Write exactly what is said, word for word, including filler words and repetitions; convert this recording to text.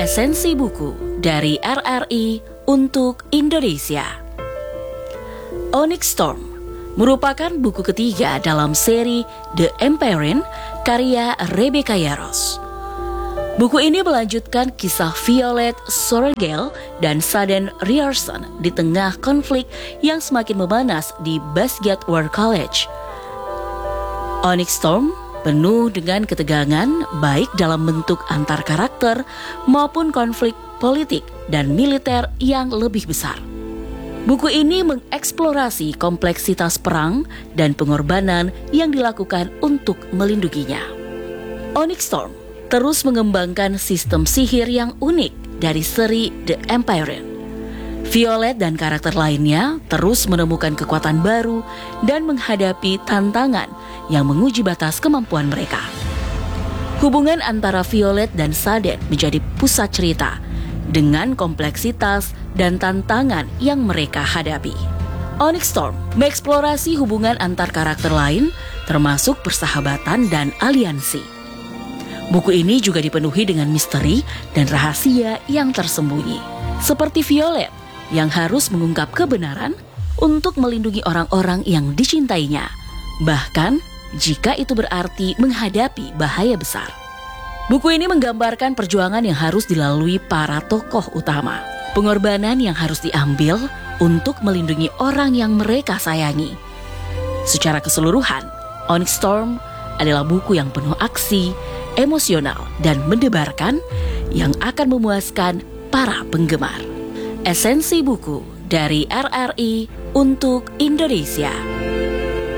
Esensi buku dari R R I untuk Indonesia. Onyx Storm merupakan buku ketiga dalam seri The Empyrean karya Rebecca Yarros. Buku ini melanjutkan kisah Violet Sorrell dan Sudden Ryerson di tengah konflik yang semakin memanas di Basgate War College. Onyx Storm penuh dengan ketegangan baik dalam bentuk antar karakter maupun konflik politik dan militer yang lebih besar. Buku ini mengeksplorasi kompleksitas perang dan pengorbanan yang dilakukan untuk melindunginya. Onyx Storm terus mengembangkan sistem sihir yang unik dari seri The Empyrean. Violet dan karakter lainnya terus menemukan kekuatan baru dan menghadapi tantangan yang menguji batas kemampuan mereka. Hubungan antara Violet dan Sudden menjadi pusat cerita dengan kompleksitas dan tantangan yang mereka hadapi. Onyx Storm mengeksplorasi hubungan antar karakter lain termasuk persahabatan dan aliansi. Buku ini juga dipenuhi dengan misteri dan rahasia yang tersembunyi. Seperti Violet yang harus mengungkap kebenaran untuk melindungi orang-orang yang dicintainya, bahkan jika itu berarti menghadapi bahaya besar. Buku ini menggambarkan perjuangan yang harus dilalui para tokoh utama, pengorbanan yang harus diambil untuk melindungi orang yang mereka sayangi. Secara keseluruhan, Onyx Storm adalah buku yang penuh aksi, emosional, dan mendebarkan yang akan memuaskan para penggemar. Esensi buku dari R R I untuk Indonesia.